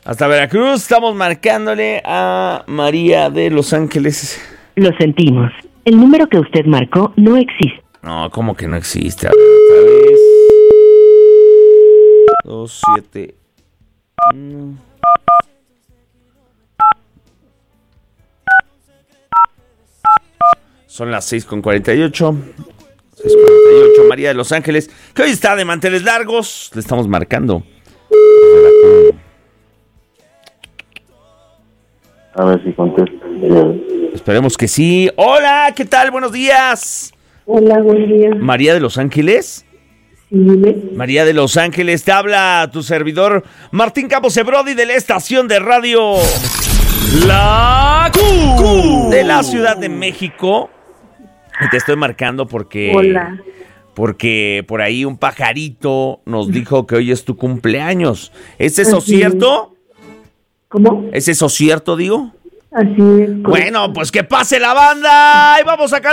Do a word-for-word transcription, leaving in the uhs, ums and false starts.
Hasta Veracruz, estamos marcándole a María de Los Ángeles. Lo sentimos. El número que usted marcó no existe. No, ¿cómo que no existe? A ver, otra vez. Dos, siete. Uno. Son las seis con cuarenta y ocho. seis con cuarenta y ocho, María de Los Ángeles, que hoy está de manteles largos. Le estamos marcando. A ver si contesta. Esperemos que sí. Hola, ¿qué tal? Buenos días. Hola, buen día. María de Los Ángeles. Sí, dime. María de Los Ángeles, te habla tu servidor Martín Campos Ebrodi de la estación de radio La Q de la Ciudad de México. Y te estoy marcando porque... Hola. Porque por ahí un pajarito nos dijo que hoy es tu cumpleaños. ¿Es eso Así cierto? ¿Cómo? ¿Es eso cierto, digo? Así es. Bueno, pues que pase la banda y vamos a cantar.